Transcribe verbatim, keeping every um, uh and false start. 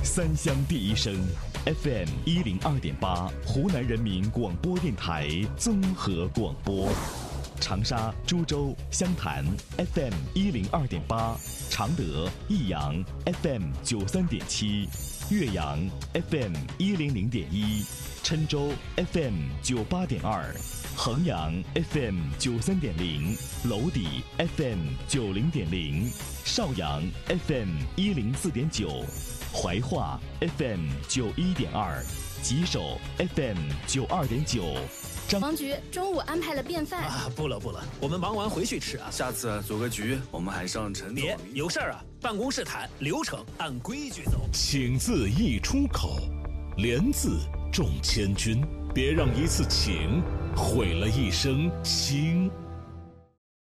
三湘第一声 F M 一零二点八，湖南人民广播电台综合广播。长沙、株洲、湘潭 F M 一零二点八，常德、益阳 F M 九三点七，岳阳 F M 一零零点一，郴州 F M 九八点二，衡阳 F M 九三点零，娄底 F M 九零点零，邵阳 F M 一零四点九，怀化 F M 九一点二，吉首 F M 九二点九。 王局中午安排了便饭啊，不了不了，我们忙完回去吃啊。 下次组个局，我们还上陈总。 别有事儿啊，办公室谈，流程按规矩走。 请字一出口，连字重千钧，别让一次请毁了一生情。